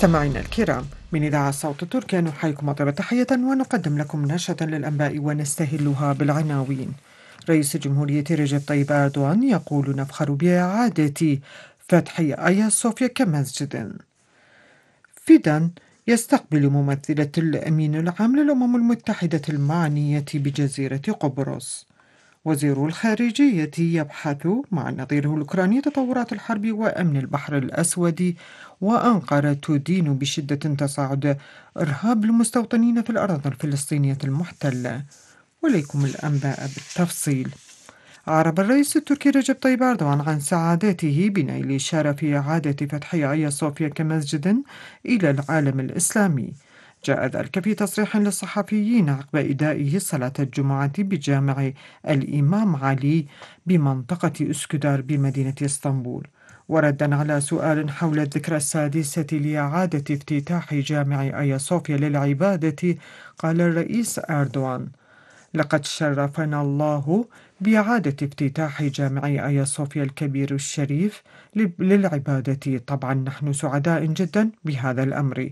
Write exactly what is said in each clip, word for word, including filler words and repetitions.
مستمعينا الكرام، من إذاعة صوت تركيا نحييكم أطيب تحية ونقدم لكم نشرة للأنباء ونستهلها بالعناوين. رئيس الجمهورية رجب طيب أردوغان يقول: نفخر بإعادة فتح آيا صوفيا كمسجد. فيدان يستقبل ممثلة الأمين العام للأمم المتحدة المعنية بجزيرة قبرص. وزير الخارجية يبحث مع نظيره الأوكراني تطورات الحرب وأمن البحر الأسود. وأنقرة تدين بشدة تصاعد إرهاب المستوطنين في الأراضي الفلسطينية المحتلة. وليكم الأنباء بالتفصيل. أعرب الرئيس التركي رجب طيب أردوغان عن سعادته بنيل شرف إعادة فتح آيا صوفيا كمسجد إلى العالم الإسلامي. جاء ذلك في تصريح للصحفيين عقب إدائه صلاة الجمعة بجامع الإمام علي بمنطقة أسكدار بمدينة اسطنبول. وردا على سؤال حول الذكرى السادسة لإعادة افتتاح جامع آيا صوفيا للعبادة، قال الرئيس أردوغان: لقد شرفنا الله بإعادة افتتاح جامع آيا صوفيا الكبير الشريف للعبادة. طبعا نحن سعداء جدا بهذا الأمر،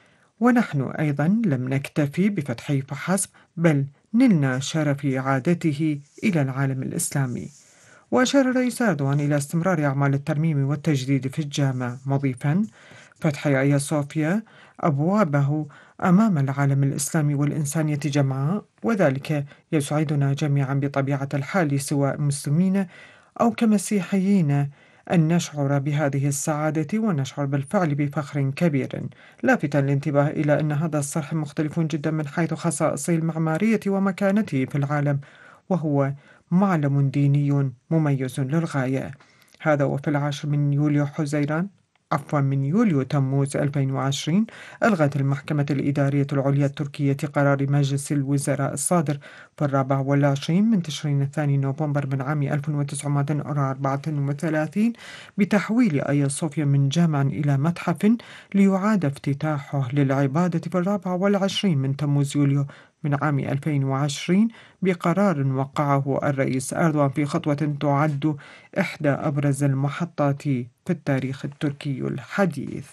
ونحن أيضا لم نكتفي بفتحه فحسب، بل نلنا شرف إعادته إلى العالم الإسلامي. وأشار الرئيس أردوغان إلى استمرار أعمال الترميم والتجديد في الجامع، مضيفا: فتح آيا صوفيا أبوابه أمام العالم الإسلامي والإنسانية جمعاء، وذلك يسعدنا جميعا بطبيعة الحال، سواء مسلمين أو كمسيحيين، أن نشعر بهذه السعادة ونشعر بالفعل بفخر كبير، لافتا الانتباه إلى أن هذا الصرح مختلف جدا من حيث خصائصه المعمارية ومكانته في العالم، وهو معلم ديني مميز للغاية. هذا وفي العاشر من يوليو حزيران عفوا من يوليو تموز ألفين وعشرين ألغت المحكمة الإدارية العليا التركية قرار مجلس الوزراء الصادر في الرابع والعشرين من تشرين الثاني نوفمبر من عام ألف وتسعمائة وأربعة وثلاثين بتحويل آيا صوفيا من جامع إلى متحف، ليعاد افتتاحه للعبادة في الرابع والعشرين من تموز يوليو من عام ألفين وعشرين بقرار وقعه الرئيس أردوغان، في خطوة تعد إحدى أبرز المحطات في التاريخ التركي الحديث.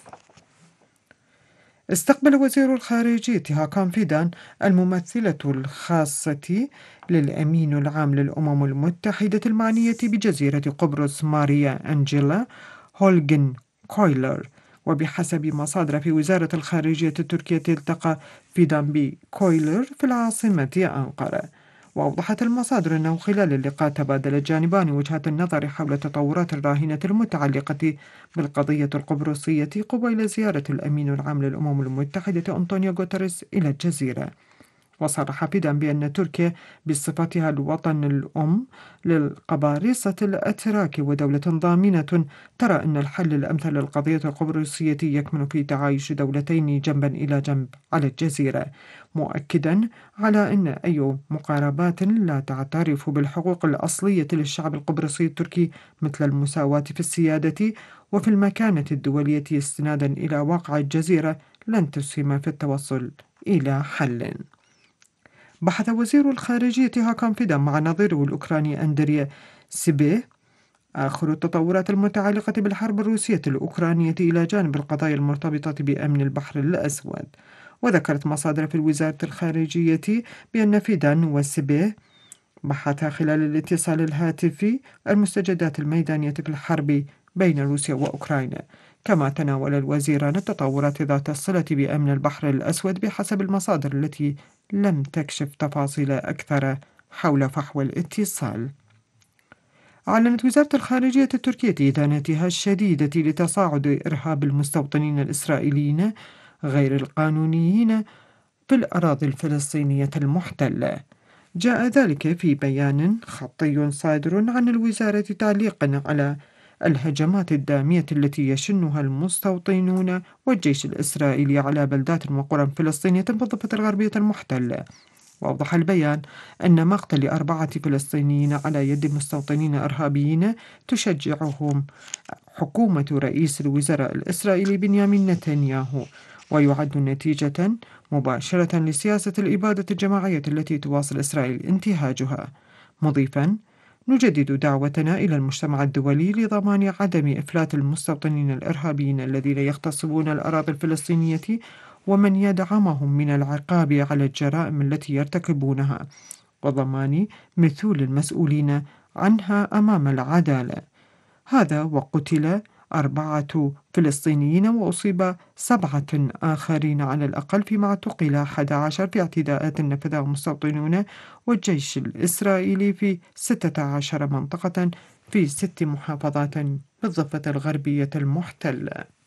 استقبل وزير الخارجية هاكان فيدان الممثلة الخاصة للأمين العام للأمم المتحدة المعنية بجزيرة قبرص ماريا أنجيلا هولغن كويلر. وبحسب مصادر في وزارة الخارجية التركية، التقى فيدان بكويلر في العاصمة أنقرة. وأوضحت المصادر أنه خلال اللقاء تبادل الجانبان وجهات النظر حول التطورات الراهنة المتعلقة بالقضية القبرصية قبيل زيارة الأمين العام للأمم المتحدة أنطونيو غوتيريس إلى الجزيرة. وصرح فيدان بأن تركيا بصفتها الوطن الأم للقبارصة الأتراك ودولة ضامنة ترى أن الحل الأمثل للقضية القبرصية يكمن في تعايش دولتين جنبا إلى جنب على الجزيرة، مؤكدا على أن أي مقاربات لا تعترف بالحقوق الأصلية للشعب القبرصي التركي مثل المساواة في السيادة وفي المكانة الدولية استنادا إلى واقع الجزيرة لن تسهم في التوصل إلى حل. بحث وزير الخارجية هاكان فيدان مع نظيره الأوكراني أندريا سيبيه آخر التطورات المتعلقة بالحرب الروسية الأوكرانية إلى جانب القضايا المرتبطة بأمن البحر الأسود. وذكرت مصادر في وزارة الخارجية بأن فيدان وسيبيه بحثا خلال الاتصال الهاتفي المستجدات الميدانية في الحرب بين روسيا وأوكرانيا. كما تناول الوزيران التطورات ذات الصلة بأمن البحر الأسود بحسب المصادر التي لم تكشف تفاصيل أكثر حول فحوى الاتصال. أعلنت وزارة الخارجية التركية إدانتها الشديدة لتصاعد إرهاب المستوطنين الإسرائيليين غير القانونيين في الأراضي الفلسطينية المحتلة. جاء ذلك في بيان خطي صادر عن الوزارة تعليقا على الهجمات الدامية التي يشنها المستوطنون والجيش الإسرائيلي على بلدات وقرى فلسطينية في الضفة الغربية المحتلة. وأوضح البيان أن مقتل أربعة فلسطينيين على يد مستوطنين إرهابيين تشجعهم حكومة رئيس الوزراء الإسرائيلي بنيامين نتنياهو، ويعد نتيجة مباشرة لسياسة الإبادة الجماعية التي تواصل إسرائيل انتهاجها، مضيفا: نجدد دعوتنا إلى المجتمع الدولي لضمان عدم إفلات المستوطنين الإرهابيين الذين يغتصبون الأراضي الفلسطينية ومن يدعمهم من العقاب على الجرائم التي يرتكبونها، وضمان مثول المسؤولين عنها أمام العدالة. هذا وقتل أربعة فلسطينيين وأصيب سبعة آخرين على الأقل، فيما اعتقل أحد عشر في اعتداءات نفذها مستوطنون والجيش الإسرائيلي في ستة عشر منطقة في ست محافظات بالضفة الغربية المحتلة.